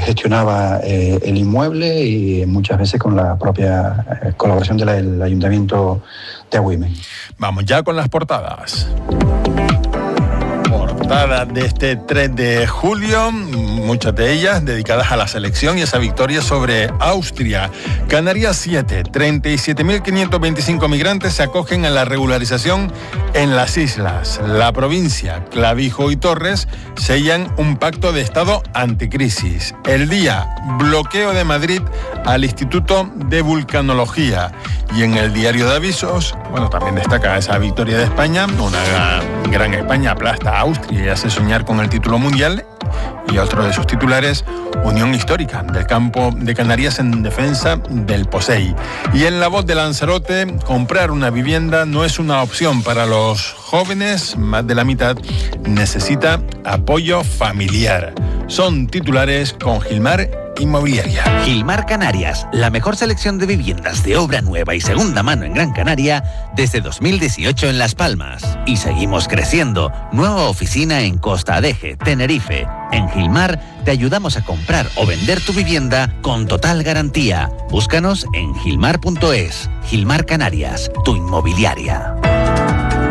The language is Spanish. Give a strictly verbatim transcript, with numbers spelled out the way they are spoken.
gestionaba eh, el inmueble y muchas veces con la propia eh, colaboración del, del Ayuntamiento de Agüimes. Vamos ya con las portadas. Portada de este tres de julio, muchas de ellas dedicadas a la selección y esa victoria sobre Austria. Canarias siete, treinta y siete mil quinientos veinticinco migrantes se acogen a la regularización en las islas. La provincia, Clavijo y Torres sellan un pacto de Estado anticrisis. El Día, bloqueo de Madrid al Instituto de Vulcanología. Y en el diario de avisos, bueno, también destaca esa victoria de España. Una gran España aplasta a Austria y hace soñar con el título mundial. Y otro de sus titulares, unión histórica del campo de Canarias en defensa del POSEI. Y en La Voz de Lanzarote, comprar una vivienda no es una opción para los jóvenes. Más de la mitad necesita apoyo familiar. Son titulares con Gilmar Inmobiliaria. Gilmar Canarias, la mejor selección de viviendas de obra nueva y segunda mano en Gran Canaria desde dos mil dieciocho en Las Palmas. Y seguimos creciendo. Nueva oficina en Costa Adeje, Tenerife. En Gilmar te ayudamos a comprar o vender tu vivienda con total garantía. Búscanos en gilmar punto es. Gilmar Canarias, tu inmobiliaria.